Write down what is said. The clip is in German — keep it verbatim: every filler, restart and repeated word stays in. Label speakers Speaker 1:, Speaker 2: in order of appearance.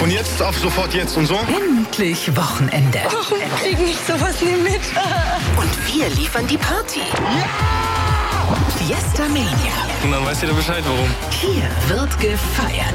Speaker 1: Und jetzt auf sofort jetzt und so?
Speaker 2: Endlich Wochenende.
Speaker 3: Warum kriegen ich sowas nie mit?
Speaker 2: Und wir liefern die Party. Ja! Fiesta Mania.
Speaker 4: Und dann weißt du Bescheid, warum.
Speaker 2: Hier wird gefeiert.